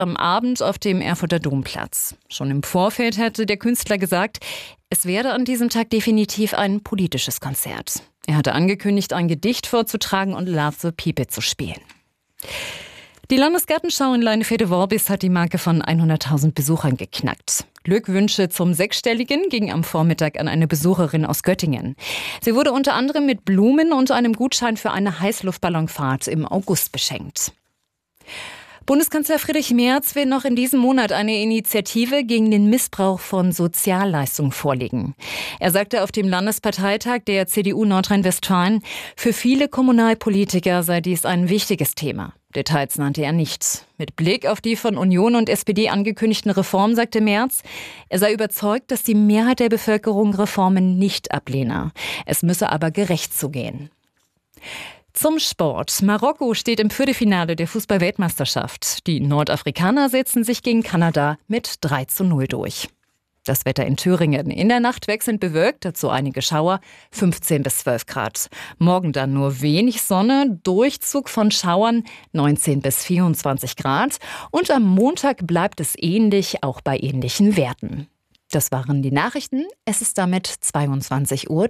am Abend auf dem Erfurter Domplatz. Schon im Vorfeld hatte der Künstler gesagt, es werde an diesem Tag definitiv ein politisches Konzert. Er hatte angekündigt, ein Gedicht vorzutragen und Love the People zu spielen. Die Landesgartenschau in Leinefelde-Worbis hat die Marke von 100.000 Besuchern geknackt. Glückwünsche zum Sechsstelligen gingen am Vormittag an eine Besucherin aus Göttingen. Sie wurde unter anderem mit Blumen und einem Gutschein für eine Heißluftballonfahrt im August beschenkt. Bundeskanzler Friedrich Merz will noch in diesem Monat eine Initiative gegen den Missbrauch von Sozialleistungen vorlegen. Er sagte auf dem Landesparteitag der CDU Nordrhein-Westfalen, für viele Kommunalpolitiker sei dies ein wichtiges Thema. Details nannte er nicht. Mit Blick auf die von Union und SPD angekündigten Reformen sagte Merz, er sei überzeugt, dass die Mehrheit der Bevölkerung Reformen nicht ablehne. Es müsse aber gerecht zugehen. Zum Sport. Marokko steht im Viertelfinale der Fußball-Weltmeisterschaft. Die Nordafrikaner setzen sich gegen Kanada mit 3:0 durch. Das Wetter in Thüringen. In der Nacht wechselnd bewölkt, dazu einige Schauer, 15 bis 12 Grad. Morgen dann nur wenig Sonne, Durchzug von Schauern, 19 bis 24 Grad. Und am Montag bleibt es ähnlich, auch bei ähnlichen Werten. Das waren die Nachrichten. Es ist damit 22:03 Uhr.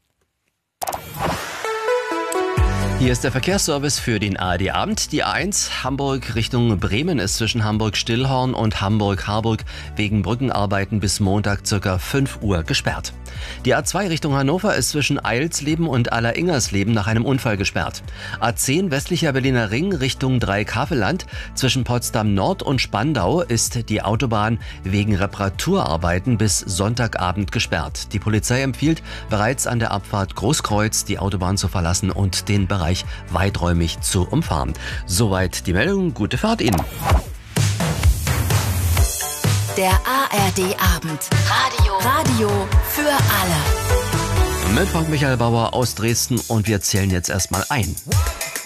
Hier ist der Verkehrsservice für den ARD-Abend. Die A1 Hamburg Richtung Bremen ist zwischen Hamburg-Stillhorn und Hamburg-Harburg wegen Brückenarbeiten bis Montag ca. 5 Uhr gesperrt. Die A2 Richtung Hannover ist zwischen Eilsleben und Alleringers-Leben nach einem Unfall gesperrt. A10 westlicher Berliner Ring Richtung Dreieckhavelland zwischen Potsdam Nord und Spandau ist die Autobahn wegen Reparaturarbeiten bis Sonntagabend gesperrt. Die Polizei empfiehlt, bereits an der Abfahrt Großkreuz die Autobahn zu verlassen und den Bereich weiträumig zu umfahren. Soweit die Meldung. Gute Fahrt Ihnen. Der ARD-Abend. Radio für alle. Mit Frank Michael Bauer aus Dresden und wir zählen jetzt erstmal ein.